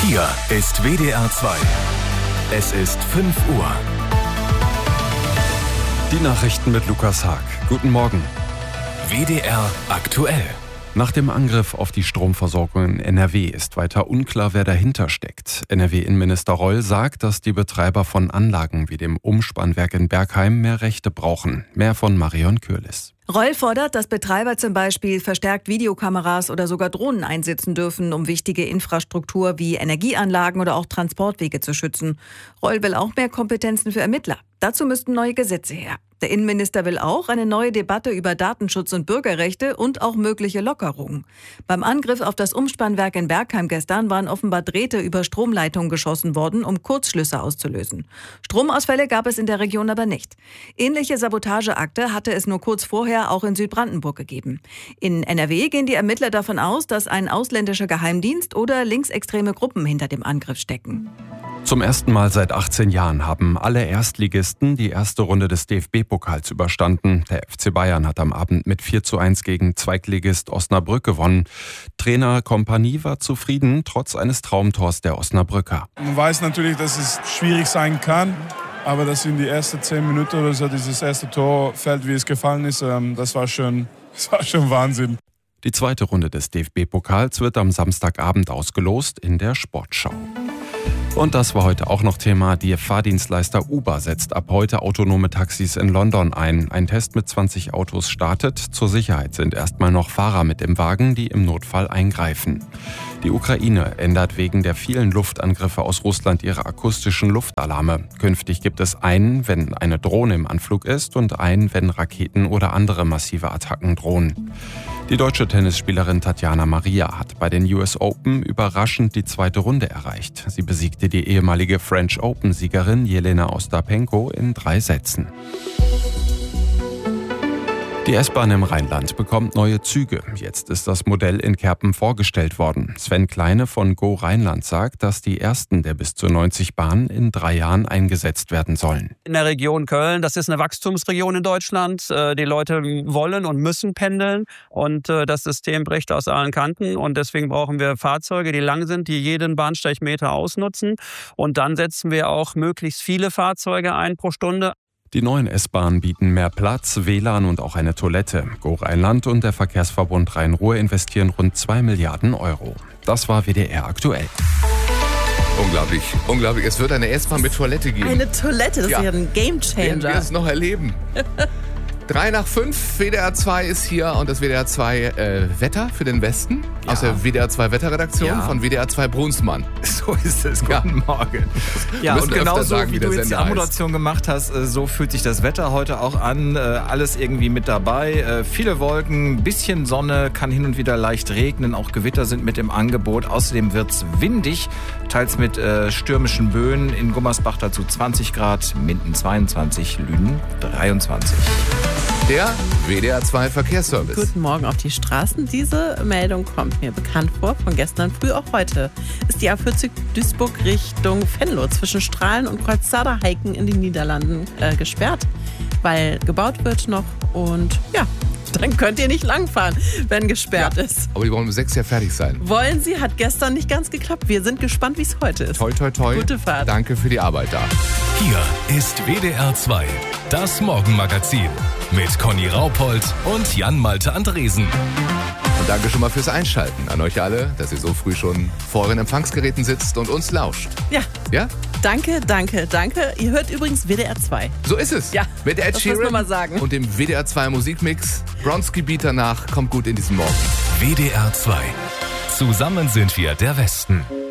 Hier ist WDR 2. Es ist 5 Uhr. Die Nachrichten mit Lukas Haag. Guten Morgen. WDR aktuell. Nach dem Angriff auf die Stromversorgung in NRW ist weiter unklar, wer dahinter steckt. NRW-Innenminister Reul sagt, dass die Betreiber von Anlagen wie dem Umspannwerk in Bergheim mehr Rechte brauchen. Mehr von Marion Kürlis. Reul fordert, dass Betreiber zum Beispiel verstärkt Videokameras oder sogar Drohnen einsetzen dürfen, um wichtige Infrastruktur wie Energieanlagen oder auch Transportwege zu schützen. Reul will auch mehr Kompetenzen für Ermittler. Dazu müssten neue Gesetze her. Der Innenminister will auch eine neue Debatte über Datenschutz und Bürgerrechte und auch mögliche Lockerungen. Beim Angriff auf das Umspannwerk in Bergheim gestern waren offenbar Drähte über Stromleitungen geschossen worden, um Kurzschlüsse auszulösen. Stromausfälle gab es in der Region aber nicht. Ähnliche Sabotageakte hatte es nur kurz vorher auch in Südbrandenburg gegeben. In NRW gehen die Ermittler davon aus, dass ein ausländischer Geheimdienst oder linksextreme Gruppen hinter dem Angriff stecken. Zum ersten Mal seit 18 Jahren haben alle Erstligisten die erste Runde des DFB-Pokals überstanden. Der FC Bayern hat am Abend mit 4:1 gegen Zweitligist Osnabrück gewonnen. Trainer Kompanie war zufrieden, trotz eines Traumtors der Osnabrücker. Man weiß natürlich, dass es schwierig sein kann, aber dass in die ersten 10 Minuten oder so dieses erste Tor fällt, wie es gefallen ist, das war schon Wahnsinn. Die zweite Runde des DFB-Pokals wird am Samstagabend ausgelost in der Sportschau. Und das war heute auch noch Thema. Der Fahrdienstleister Uber setzt ab heute autonome Taxis in London ein. Ein Test mit 20 Autos startet. Zur Sicherheit sind erstmal noch Fahrer mit im Wagen, die im Notfall eingreifen. Die Ukraine ändert wegen der vielen Luftangriffe aus Russland ihre akustischen Luftalarme. Künftig gibt es einen, wenn eine Drohne im Anflug ist, und einen, wenn Raketen oder andere massive Attacken drohen. Die deutsche Tennisspielerin Tatjana Maria hat bei den US Open überraschend die zweite Runde erreicht. Sie besiegte die ehemalige French Open-Siegerin Jelena Ostapenko in 3 Sätzen. Die S-Bahn im Rheinland bekommt neue Züge. Jetzt ist das Modell in Kerpen vorgestellt worden. Sven Kleine von Go Rheinland sagt, dass die ersten der bis zu 90 Bahnen in 3 Jahren eingesetzt werden sollen. In der Region Köln, das ist eine Wachstumsregion in Deutschland. Die Leute wollen und müssen pendeln und das System bricht aus allen Kanten. Und deswegen brauchen wir Fahrzeuge, die lang sind, die jeden Bahnsteigmeter ausnutzen. Und dann setzen wir auch möglichst viele Fahrzeuge ein pro Stunde. Die neuen S-Bahnen bieten mehr Platz, WLAN und auch eine Toilette. Go Rheinland und der Verkehrsverbund Rhein-Ruhr investieren rund 2 Milliarden Euro. Das war WDR aktuell. Unglaublich, unglaublich. Es wird eine S-Bahn mit Toilette geben. Eine Toilette, das ist ja ein Gamechanger. Werden wir es noch erleben. 3 nach 5, WDR 2 ist hier und das WDR 2 Wetter für den Westen. Ja. Aus der WDR 2 Wetterredaktion von WDR 2 Brunsmann. So ist es. Guten Morgen. Ja, und genauso wie du jetzt die Anmoderation gemacht hast, so fühlt sich das Wetter heute auch an. Alles irgendwie mit dabei. Viele Wolken, bisschen Sonne, kann hin und wieder leicht regnen. Auch Gewitter sind mit im Angebot. Außerdem wird es windig, teils mit stürmischen Böen. In Gummersbach dazu 20 Grad, Minden 22, Lünen 23. Der WDR 2 Verkehrsservice. Guten Morgen auf die Straßen. Diese Meldung kommt mir bekannt vor. Von gestern früh auch heute ist die A40 Duisburg Richtung Venlo zwischen Strahlen und Kreuz Saarheiken in den Niederlanden gesperrt, weil gebaut wird noch. Und ja, dann könnt ihr nicht langfahren, wenn gesperrt ist. Aber die wollen um 6 ja fertig sein. Wollen sie, hat gestern nicht ganz geklappt. Wir sind gespannt, wie es heute ist. Toi, toi, toi. Gute Fahrt. Danke für die Arbeit da. Hier ist WDR 2, das Morgenmagazin mit Conny Raupold und Jan-Malte Andresen. Und danke schon mal fürs Einschalten an euch alle, dass ihr so früh schon vor euren Empfangsgeräten sitzt und uns lauscht. Ja. Ja? Danke, danke, danke. Ihr hört übrigens WDR 2. So ist es. Ja, mit Ed das muss man mal sagen. Und dem WDR 2 Musikmix. Bronski Beat danach kommt gut in diesen Morgen. WDR 2. Zusammen sind wir der Westen.